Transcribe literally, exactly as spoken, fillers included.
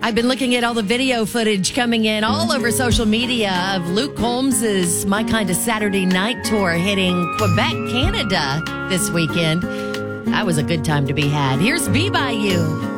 I've been looking at all the video footage coming in all over social media of Luke Combs's My Kind of Saturday Night Tour hitting Quebec, Canada this weekend. That was a good time to be had. Here's Be By You.